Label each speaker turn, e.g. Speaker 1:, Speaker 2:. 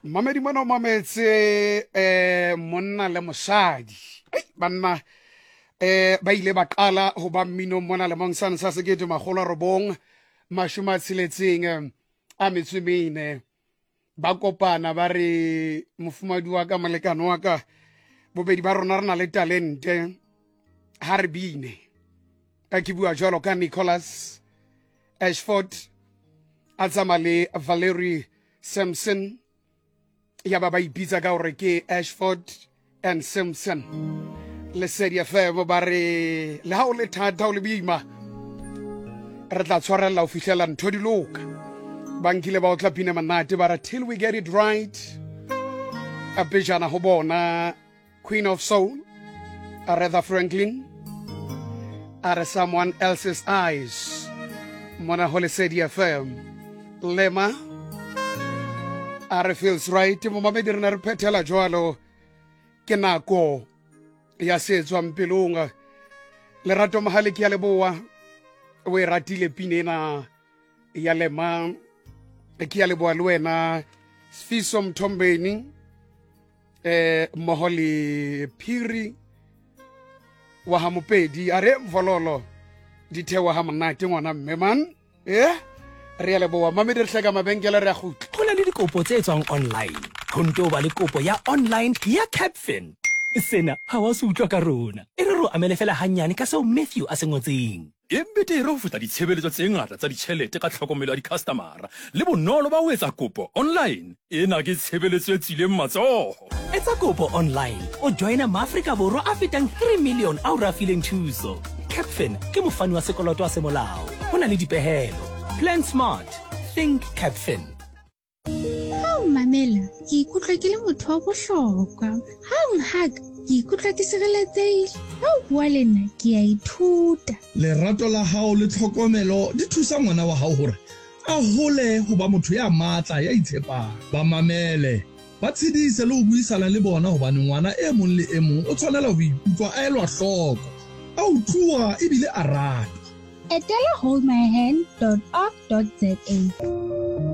Speaker 1: Mamedi mona o mametse monna le mosadi banna ba ile ba qala ho ba mmino mona le mongsane sa sekete magolo robong mashuma tshiletseng a metswemene ba kopana ba re mofumadi wa ka molekano wa ka bobedi ba rona rena le talente ha re bine a ke bua jwalo ka Nicholas Ashford a tsamale Valerie Simpson ya ba ipitsa ka hore ke Ashford and Simpson le seria febo ba re le ha o le thata o le boima re tla tshwarella o fihlela ntho di loka ba nkile ba o tla pina manate ba re till we get it right a pejana ho bona Queen of Soul Aretha Franklin are someone else's eyes mona ho le seria fem lema are feels right mo mamedi rena re phethela jwalo ke nako ya setswa mpelong lerato mahale ke ya leboa o e ratile pinena ya lema ke ya leboa le wena Sifiso Mthombeni moholi phiri wa ha mopedi are mvololo dithewa ha monate ngwana mmeman re ya leboa mamedi re hleka mabenkele re ya gutla
Speaker 2: Hona le dikopo tse tswang online. Ho nto ba le kopo ya online ya Capfin. Sena ha wa se utlwa ka rona. E re ro amele fela hanyane ka seo Matthew a se ngotseng.
Speaker 3: E betere ho feta ditshebeletso tse ngata tsa ditjhelete ka tlhokomelo ya di-customer le bonolo ba ho etsa kopo online. Ena ke tshebeletso e tswileng matsoho.
Speaker 2: Etsa kopo online o joina Maafrika Borwa a fetang 3 million a o rafileng thuso. Capfin ke mofani wa sekoloto wa semolao. Hona le dipehelo. Plan smart. Think Capfin.
Speaker 4: Mamela, ke ikutlwa ke le motho wa bohlokwa. Hang ke ikutlwa ke sireletsehile. Ha o bua le nna ke a ithuta.
Speaker 5: Lerato la hao le tlhokomelo di thusa ngwana wa hao hore a hole ho ba motho ya matla ya itshepang. Ba mamele, ba tshedise le ho buisana le bona hobane ngwana e mong le e mong o tshwanela ho ikutlwa a elwa hloko. A utluwa ebile a ratwa.
Speaker 4: Etela holdmyhand.org.za